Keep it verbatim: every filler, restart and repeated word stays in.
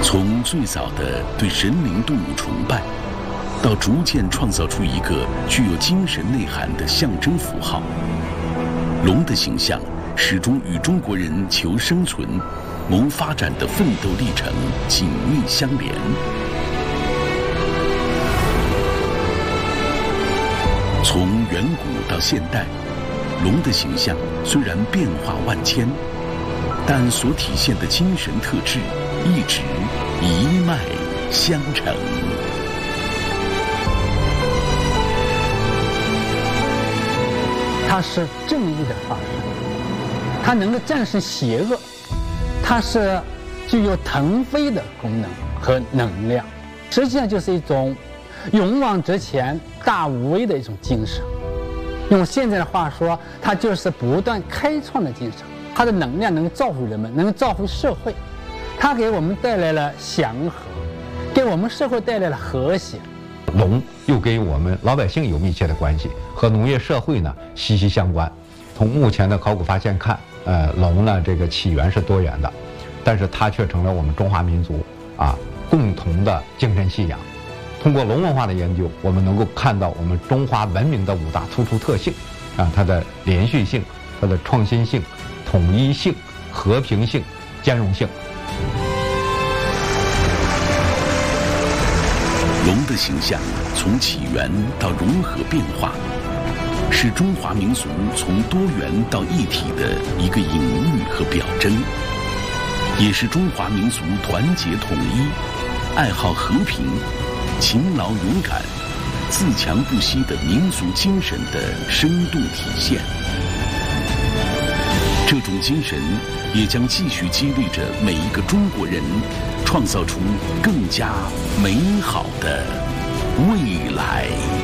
从最早的对神灵动物崇拜，到逐渐创造出一个具有精神内涵的象征符号，龙的形象始终与中国人求生存、谋发展的奋斗历程紧密相连。从远古到现代，龙的形象虽然变化万千，但所体现的精神特质一直一脉相承。 它是正义的化身，它能够战胜邪恶，它是具有腾飞的功能和能量，实际上就是一种勇往直前、大无畏的一种精神。用现在的话说，它就是不断开创的精神。它的能量能造福人们，能造福社会，它给我们带来了祥和，给我们社会带来了和谐。 龙又跟我们老百姓有密切的关系，和农业社会呢息息相关。从目前的考古发现看，呃，龙呢这个起源是多元的，但是它却成了我们中华民族啊共同的精神信仰。通过龙文化的研究，我们能够看到我们中华文明的五大突出特性啊，它的连续性、它的创新性、统一性、和平性、兼容性。 龙的形象从起源到融合变化，是中华民族从多元到一体的一个隐喻和表征，也是中华民族团结统一、爱好和平、勤劳勇敢、自强不息的民族精神的生动体现。这种精神也将继续激励着每一个中国人，创造出更加美好的未来。